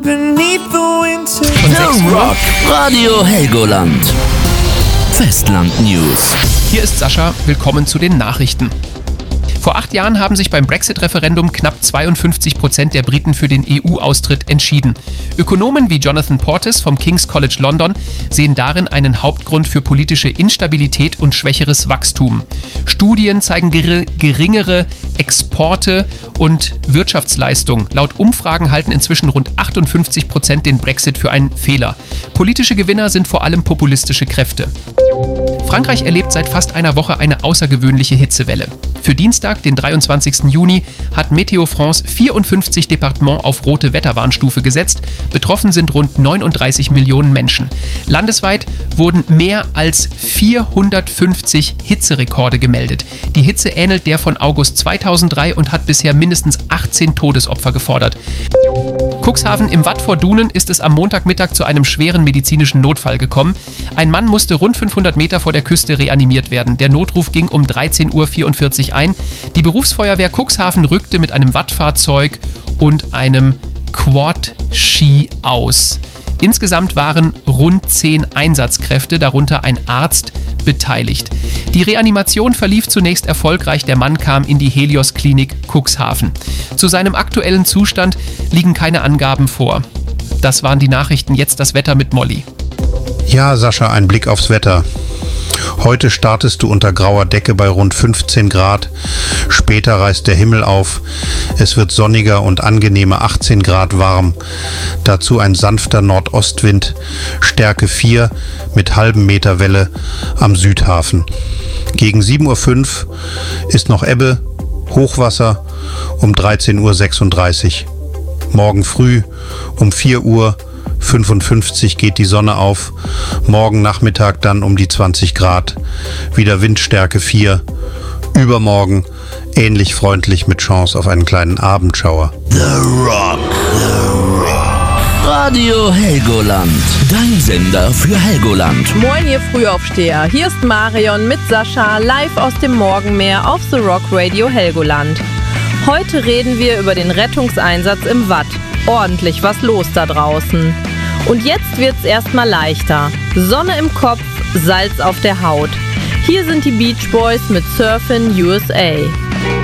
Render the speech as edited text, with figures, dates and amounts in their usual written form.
beneath the winter. The Rock Radio Helgoland. Festland News. Hier ist Sascha, willkommen zu den Nachrichten. Vor 8 Jahren haben sich beim Brexit-Referendum knapp 52% der Briten für den EU-Austritt entschieden. Ökonomen wie Jonathan Portes vom King's College London sehen darin einen Hauptgrund für politische Instabilität und schwächeres Wachstum. Studien zeigen geringere Exporte und Wirtschaftsleistung. Laut Umfragen halten inzwischen rund 58% den Brexit für einen Fehler. Politische Gewinner sind vor allem populistische Kräfte. Frankreich erlebt seit fast einer Woche eine außergewöhnliche Hitzewelle. Für Dienstag, den 23. Juni, hat Meteo France 54 Departements auf rote Wetterwarnstufe gesetzt. Betroffen sind rund 39 Millionen Menschen. Landesweit wurden mehr als 450 Hitzerekorde gemeldet. Die Hitze ähnelt der von August 2003 und hat bisher mindestens 18 Todesopfer gefordert. Cuxhaven im Watt vor Dunen ist es am Montagmittag zu einem schweren medizinischen Notfall gekommen. Ein Mann musste rund 500 Meter vor der Küste reanimiert werden. Der Notruf ging um 13:44 Uhr ein. Die Berufsfeuerwehr Cuxhaven rückte mit einem Wattfahrzeug und einem Quad-Ski aus. Insgesamt waren rund 10 Einsatzkräfte, darunter ein Arzt, beteiligt. Die Reanimation verlief zunächst erfolgreich. Der Mann kam in die Helios-Klinik Cuxhaven. Zu seinem aktuellen Zustand liegen keine Angaben vor. Das waren die Nachrichten. Jetzt das Wetter mit Molly. Ja, Sascha, ein Blick aufs Wetter. Heute startest du unter grauer Decke bei rund 15 Grad. Später reißt der Himmel auf. Es wird sonniger und angenehme 18 Grad warm. Dazu ein sanfter Nordostwind, Stärke 4 mit halbem Meter Welle am Südhafen. Gegen 7:05 Uhr ist noch Ebbe, Hochwasser um 13:36 Uhr. Morgen früh um 4:55 Uhr geht die Sonne auf. Morgen Nachmittag dann um die 20 Grad. Wieder Windstärke 4. Übermorgen ähnlich freundlich mit Chance auf einen kleinen Abendschauer. The Rock. Radio Helgoland. Dein Sender für Helgoland. Moin, ihr Frühaufsteher. Hier ist Marion mit Sascha live aus dem Morgenmeer auf The Rock Radio Helgoland. Heute reden wir über den Rettungseinsatz im Watt. Ordentlich was los da draußen. Und jetzt wird's erstmal leichter. Sonne im Kopf, Salz auf der Haut. Hier sind die Beach Boys mit Surfin' USA.